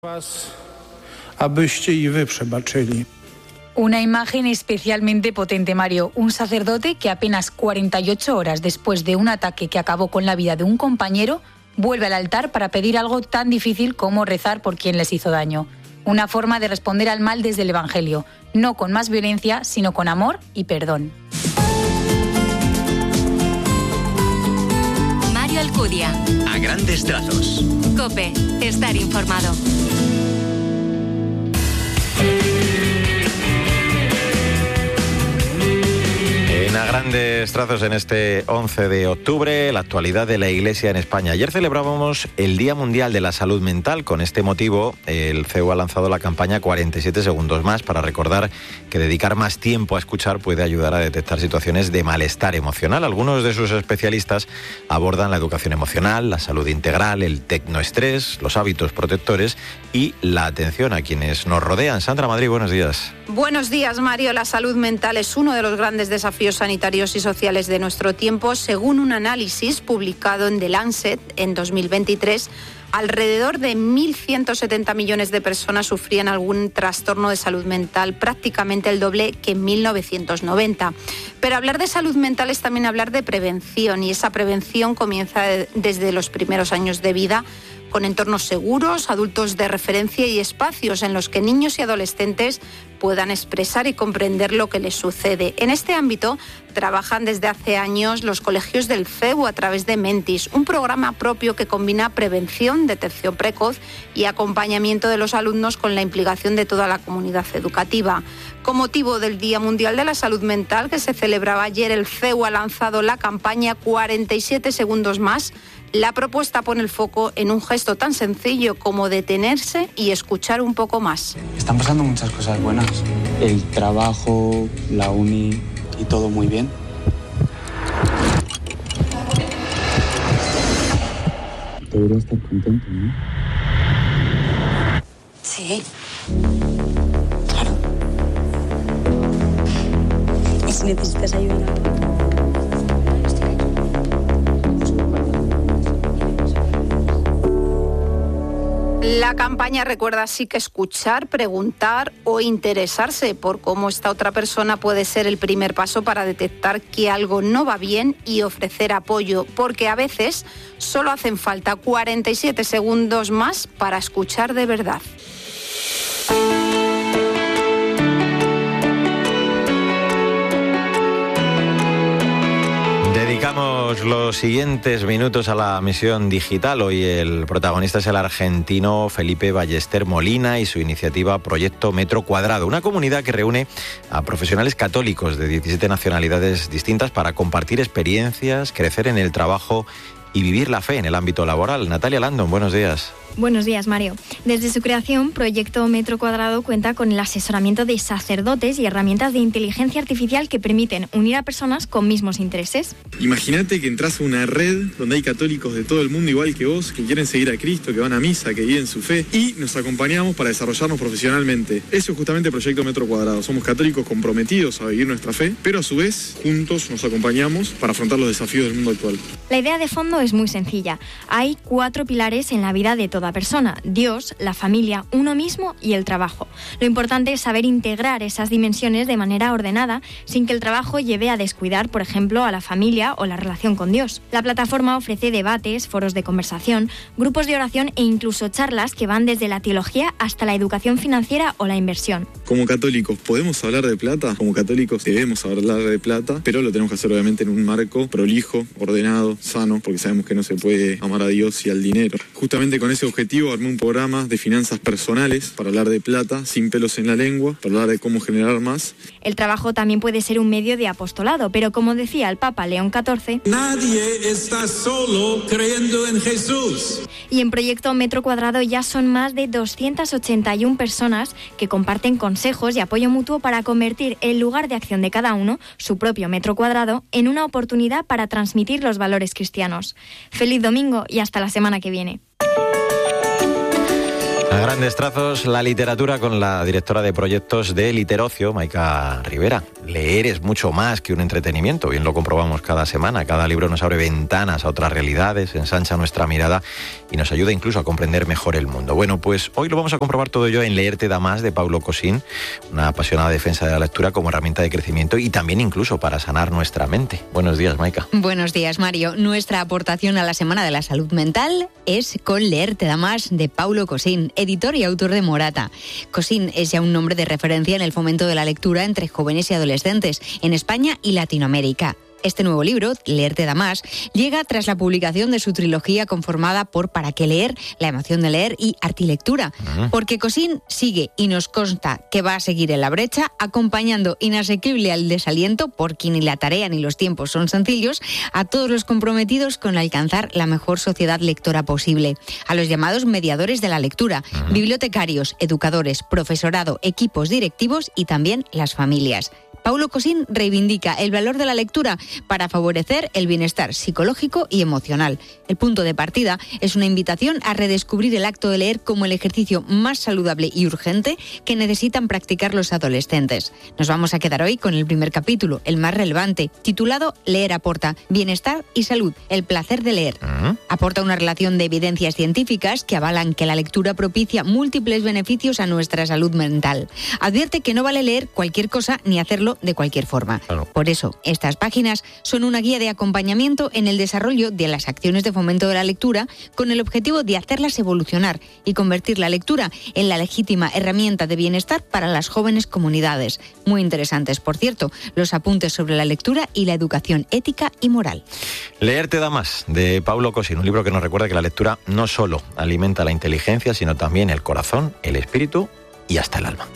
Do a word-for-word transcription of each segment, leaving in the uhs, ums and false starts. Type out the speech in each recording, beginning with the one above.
abyście i wy przebaczyli. Una imagen especialmente potente, Mario. Un sacerdote que apenas cuarenta y ocho horas después de un ataque que acabó con la vida de un compañero, vuelve al altar para pedir algo tan difícil como rezar por quien les hizo daño. Una forma de responder al mal desde el Evangelio, no con más violencia, sino con amor y perdón. Mario Alcudia. A grandes trazos. COPE. Estar informado. A grandes trazos en este once de octubre, la actualidad de la Iglesia en España. Ayer celebrábamos el Día Mundial de la Salud Mental. Con este motivo, el C E U ha lanzado la campaña cuarenta y siete segundos más para recordar que dedicar más tiempo a escuchar puede ayudar a detectar situaciones de malestar emocional. Algunos de sus especialistas abordan la educación emocional, la salud integral, el tecnoestrés, los hábitos protectores y la atención a quienes nos rodean. Sandra Madrid, buenos días. Buenos días, Mario. La salud mental es uno de los grandes desafíos sanitarios y sociales de nuestro tiempo. Según un análisis publicado en The Lancet en dos mil veintitrés, alrededor de mil ciento setenta millones de personas sufrían algún trastorno de salud mental, prácticamente el doble que en mil novecientos noventa. Pero hablar de salud mental es también hablar de prevención, y esa prevención comienza desde los primeros años de vida, con entornos seguros, adultos de referencia y espacios en los que niños y adolescentes puedan expresar y comprender lo que les sucede. En este ámbito trabajan desde hace años los colegios del C E U a través de Mentis, un programa propio que combina prevención, detección precoz y acompañamiento de los alumnos con la implicación de toda la comunidad educativa. Con motivo del Día Mundial de la Salud Mental que se celebraba ayer, el C E U ha lanzado la campaña cuarenta y siete segundos más. La propuesta pone el foco en un gesto tan sencillo como detenerse y escuchar un poco más. Están pasando muchas cosas buenas. El trabajo, la uni y todo muy bien. Debería estar contento, ¿no? Sí. Claro. ¿Y si necesitas ayuda? La campaña recuerda así que escuchar, preguntar o interesarse por cómo esta otra persona puede ser el primer paso para detectar que algo no va bien y ofrecer apoyo, porque a veces solo hacen falta cuarenta y siete segundos más para escuchar de verdad. Dedicamos los siguientes minutos a la misión digital. Hoy el protagonista es el argentino Felipe Ballester Molina y su iniciativa Proyecto Metro Cuadrado, una comunidad que reúne a profesionales católicos de diecisiete nacionalidades distintas para compartir experiencias, crecer en el trabajo y vivir la fe en el ámbito laboral. Natalia Landon, buenos días. Buenos días, Mario. Desde su creación, Proyecto Metro Cuadrado cuenta con el asesoramiento de sacerdotes y herramientas de inteligencia artificial que permiten unir a personas con mismos intereses. Imagínate que entras a una red donde hay católicos de todo el mundo igual que vos, que quieren seguir a Cristo, que van a misa, que viven su fe, y nos acompañamos para desarrollarnos profesionalmente. Eso es justamente Proyecto Metro Cuadrado. Somos católicos comprometidos a vivir nuestra fe, pero a su vez, juntos nos acompañamos para afrontar los desafíos del mundo actual. La idea de fondo es muy sencilla. Hay cuatro pilares en la vida de toda persona: Dios, la familia, uno mismo y el trabajo. Lo importante es saber integrar esas dimensiones de manera ordenada, sin que el trabajo lleve a descuidar, por ejemplo, a la familia o la relación con Dios. La plataforma ofrece debates, foros de conversación, grupos de oración e incluso charlas que van desde la teología hasta la educación financiera o la inversión. Como católicos, ¿podemos hablar de plata? Como católicos debemos hablar de plata, pero lo tenemos que hacer obviamente en un marco prolijo, ordenado, sano, porque sabemos que no se puede amar a Dios y al dinero. Justamente con ese objetivo armé un programa de finanzas personales para hablar de plata, sin pelos en la lengua, para hablar de cómo generar más. El trabajo también puede ser un medio de apostolado, pero como decía el Papa León catorce, nadie está solo creyendo en Jesús. Y en Proyecto Metro Cuadrado ya son más de doscientas ochenta y una personas que comparten consejos y apoyo mutuo para convertir el lugar de acción de cada uno, su propio metro cuadrado, en una oportunidad para transmitir los valores cristianos. Feliz domingo y hasta la semana que viene. A grandes trazos, la literatura con la directora de proyectos de Literocio, Maika Rivera. Leer es mucho más que un entretenimiento, bien lo comprobamos cada semana. Cada libro nos abre ventanas a otras realidades, ensancha nuestra mirada y nos ayuda incluso a comprender mejor el mundo. Bueno, pues hoy lo vamos a comprobar todo ello en Leer te da más, de Paulo Cosín, una apasionada defensa de la lectura como herramienta de crecimiento y también incluso para sanar nuestra mente. Buenos días, Maika. Buenos días, Mario. Nuestra aportación a la Semana de la Salud Mental es con Leer te da más, de Paulo Cosín, editor y autor de Morata. Cosín es ya un nombre de referencia en el fomento de la lectura entre jóvenes y adolescentes en España y Latinoamérica. Este nuevo libro, Leer te da más, llega tras la publicación de su trilogía conformada por Para qué leer, La emoción de leer y Artilectura. Uh-huh. Porque Cosín sigue, y nos consta que va a seguir en la brecha, acompañando inasequible al desaliento, porque ni la tarea ni los tiempos son sencillos, a todos los comprometidos con alcanzar la mejor sociedad lectora posible. A los llamados mediadores de la lectura, uh-huh. bibliotecarios, educadores, profesorado, equipos directivos y también las familias. Paulo Cosín reivindica el valor de la lectura para favorecer el bienestar psicológico y emocional. El punto de partida es una invitación a redescubrir el acto de leer como el ejercicio más saludable y urgente que necesitan practicar los adolescentes. Nos vamos a quedar hoy con el primer capítulo, el más relevante, titulado Leer aporta bienestar y salud, el placer de leer. Uh-huh. Aporta una relación de evidencias científicas que avalan que la lectura propicia múltiples beneficios a nuestra salud mental. Advierte que no vale leer cualquier cosa ni hacerlo de cualquier forma. Claro. Por eso, estas páginas son una guía de acompañamiento en el desarrollo de las acciones de fomento de la lectura, con el objetivo de hacerlas evolucionar y convertir la lectura en la legítima herramienta de bienestar para las jóvenes comunidades. Muy interesantes, por cierto, los apuntes sobre la lectura y la educación ética y moral. Leer te da más, de Paulo Cosín, un libro que nos recuerda que la lectura no solo alimenta la inteligencia, sino también el corazón, el espíritu y hasta el alma.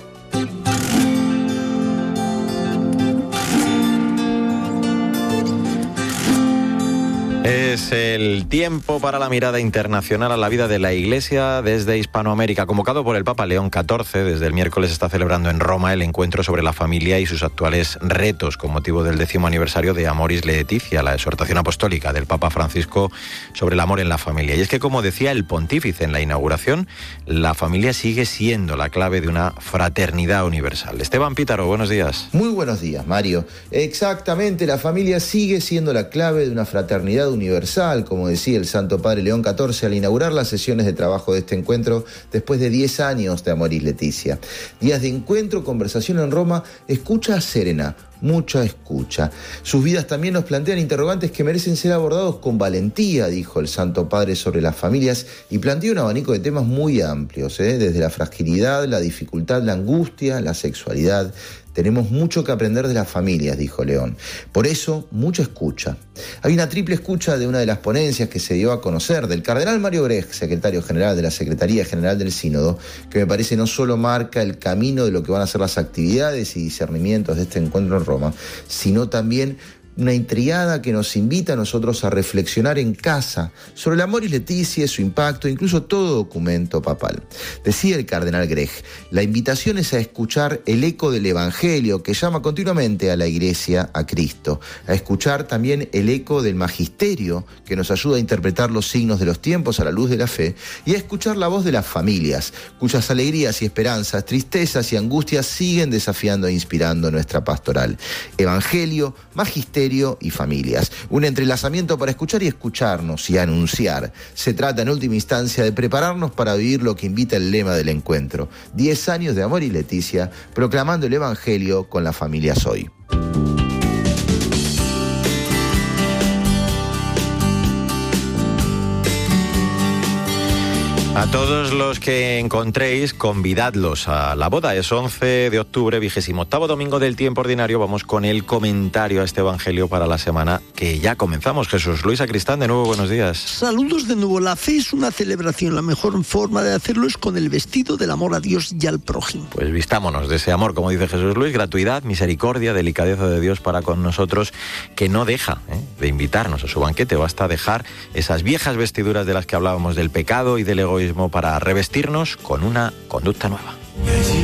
Es el tiempo para la mirada internacional a la vida de la Iglesia desde Hispanoamérica. Convocado por el Papa León catorce, desde el miércoles está celebrando en Roma el encuentro sobre la familia y sus actuales retos con motivo del décimo aniversario de Amoris Laetitia, la exhortación apostólica del Papa Francisco sobre el amor en la familia. Y es que, como decía el pontífice en la inauguración, la familia sigue siendo la clave de una fraternidad universal. Esteban Pítaro, buenos días. Muy buenos días, Mario. Exactamente, la familia sigue siendo la clave de una fraternidad universal, como decía el Santo Padre León catorce al inaugurar las sesiones de trabajo de este encuentro después de diez años de Amoris Laetitia. Días de encuentro, conversación en Roma, escucha serena, mucha escucha. Sus vidas también nos plantean interrogantes que merecen ser abordados con valentía, dijo el Santo Padre sobre las familias, y planteó un abanico de temas muy amplios, ¿eh? desde la fragilidad, la dificultad, la angustia, la sexualidad. Tenemos mucho que aprender de las familias, dijo León. Por eso, mucha escucha. Hay una triple escucha de una de las ponencias que se dio a conocer del cardenal Mario Grech, secretario general de la Secretaría General del Sínodo, que me parece no solo marca el camino de lo que van a ser las actividades y discernimientos de este encuentro en Roma, sino también una intrigada que nos invita a nosotros a reflexionar en casa sobre el Amoris Laetitia, su impacto, incluso todo documento papal. Decía el cardenal Grech, la invitación es a escuchar el eco del Evangelio que llama continuamente a la Iglesia a Cristo, a escuchar también el eco del magisterio que nos ayuda a interpretar los signos de los tiempos a la luz de la fe, y a escuchar la voz de las familias, cuyas alegrías y esperanzas, tristezas y angustias siguen desafiando e inspirando nuestra pastoral. Evangelio, magisterio y familias. Un entrelazamiento para escuchar y escucharnos y anunciar. Se trata en última instancia de prepararnos para vivir lo que invita el lema del encuentro. Diez años de Amoris Laetitia, proclamando el Evangelio con las familias hoy. A todos los que encontréis, convidadlos a la boda. Es once de octubre, vigésimo octavo domingo del tiempo ordinario. Vamos con el comentario a este evangelio para la semana que ya comenzamos. Jesús Luis Sacristán, de nuevo, buenos días. Saludos de nuevo. La fe es una celebración. La mejor forma de hacerlo es con el vestido del amor a Dios y al prójimo. Pues vistámonos de ese amor, como dice Jesús Luis, gratuidad, misericordia, delicadeza de Dios para con nosotros, que no deja ¿eh? de invitarnos a su banquete. Basta dejar esas viejas vestiduras de las que hablábamos, del pecado y del egoísmo, para revestirnos con una conducta nueva.